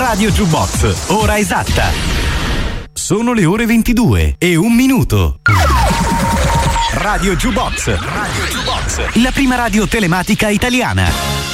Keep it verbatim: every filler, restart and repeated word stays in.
Radio Jukebox, ora esatta. Sono le ore ventidue e un minuto. Radio Jukebox, Radio Jukebox, la prima radio telematica italiana.